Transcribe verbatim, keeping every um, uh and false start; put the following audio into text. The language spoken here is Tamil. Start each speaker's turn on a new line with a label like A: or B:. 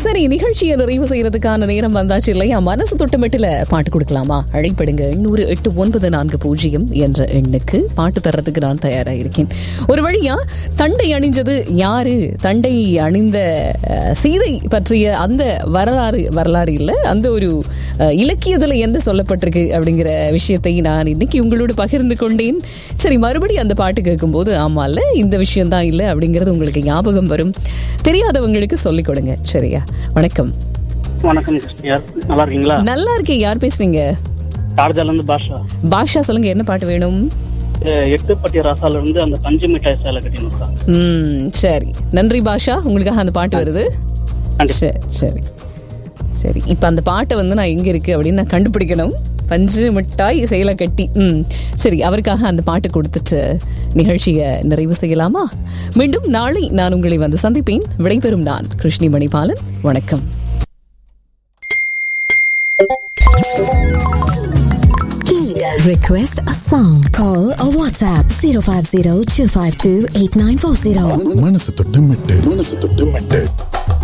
A: சரி, நிகழ்ச்சியை நிறைவு செய்யறதுக்கான நேரம் வந்தாச்சு இல்லையா? மனசு தொட்டமெட்டுல பாட்டு கொடுக்கலாமா? அழைப்படுங்க எண்ணூறு எட்டு ஒன்பது நான்கு பூஜ்ஜியம் என்ற எண்ணுக்கு பாட்டு தர்றதுக்கு நான் தயாரா இருக்கேன். ஒரு வழியா தண்டை அணிஞ்சது யாரு, தண்டை அணிந்த சீதை பற்றிய அந்த வரலாறு வரலாறு இல்ல அந்த ஒரு இலக்கியத்துல என்ன சொல்லப்பட்டிருக்கு அப்படிங்கிற விஷயத்தை நான் இன்னைக்கு உங்களோட பகிர்ந்து கொண்டேன். சரி, மறுபடியும் அந்த பாட்டு கேட்கும் போது ஆமா இல்ல இந்த விஷயம் தான் இல்ல அப்படிங்கிறது உங்களுக்கு ஞாபகம் வரும். தெரியாதவங்களுக்கு சொல்லிக் கொடுங்க. சரியா? வணக்கம்.
B: வணக்கம், நல்லா இருக்கீங்களா?
A: நல்லா இருக்கேன். யார் பேசுறீங்க?
B: கார்ஜால இருந்து பாஷா.
A: பாஷா, சொல்லுங்க என்ன பாட்டு வேணும்?
B: எட்டுப்பட்டி ராசால இருந்து அந்த பஞ்சு மிட்டாய் சேலை கட்டினோம்.
A: ம், சரி, நன்றி பாஷா. உங்களுக்காக அந்த பாட்டு வருது. சரி சரி, இப்ப அந்த பாட்டை வந்து நான் எங்க இருக்கு அப்படின்னு நான் கண்டுபிடிக்கணும். பஞ்சு மிட்டாய் சேலை கட்டி. ம், சரி, அவருக்காக அந்த பாட்டு கொடுத்துட்டு நிகழ்ச்சியை நிறைவு செய்யலாமா? மீண்டும் நாளை நான் உங்களை வந்து சந்திப்பேன். விடைபெறும் நான் கிருஷ்ணி மணிபாலன். வணக்கம்.
C: Request a song. Call or WhatsApp zero five zero two five two eight nine four zero.
D: மனசு தொட்டு மெட்டு மனசு தொட்டு மெட்டு